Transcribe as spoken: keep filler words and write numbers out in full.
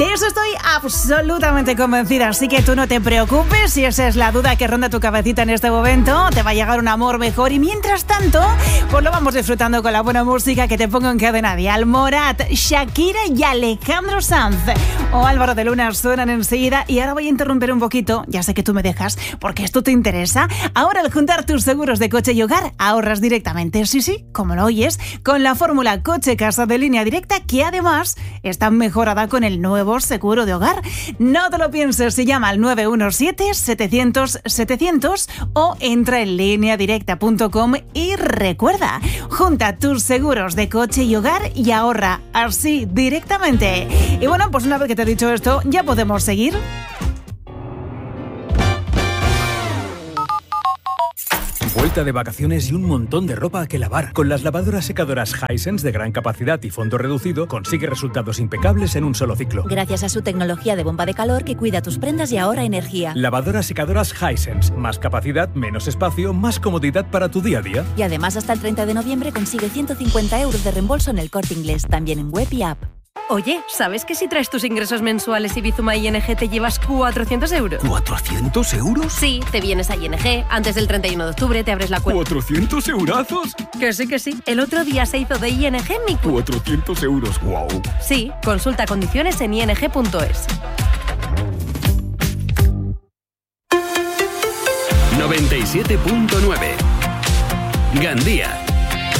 De eso estoy absolutamente convencida, así que tú no te preocupes si esa es la duda que ronda tu cabecita en este momento. Te va a llegar un amor mejor y mientras tanto, pues lo vamos disfrutando con la buena música que te pongo en cadena dial. Morat, Shakira y Alejandro Sanz o Álvaro de Luna suenan enseguida y ahora voy a interrumpir un poquito, ya sé que tú me dejas porque esto te interesa. Ahora al juntar tus seguros de coche y hogar ahorras directamente, sí, sí, como lo oyes, con la fórmula coche-casa de Línea Directa que además está mejorada con el nuevo seguro de hogar. No te lo pienses y llama al nueve uno siete, setecientos, setecientos o entra en línea directa punto com y recuerda, junta tus seguros de coche y hogar y ahorra así directamente. Y bueno, pues una vez que te he dicho esto, ya podemos seguir. Vuelta de vacaciones y un montón de ropa que lavar. Con las lavadoras secadoras Hisense de gran capacidad y fondo reducido, consigue resultados impecables en un solo ciclo. Gracias a su tecnología de bomba de calor que cuida tus prendas y ahorra energía. Lavadoras secadoras Hisense. Más capacidad, menos espacio, más comodidad para tu día a día. Y además hasta el treinta de noviembre consigue ciento cincuenta euros de reembolso en el Corte Inglés, también en web y app. Oye, ¿sabes que si traes tus ingresos mensuales y Bizuma I N G te llevas cuatrocientos euros? ¿cuatrocientos euros? Sí, te vienes a I N G, antes del treinta y uno de octubre te abres la cuenta. ¿cuatrocientos eurazos? Que sí, que sí. El otro día se hizo de I N G mi cuenta. cuatrocientos euros, wow. Sí, consulta condiciones en i n g punto es. noventa y siete punto nueve Gandía.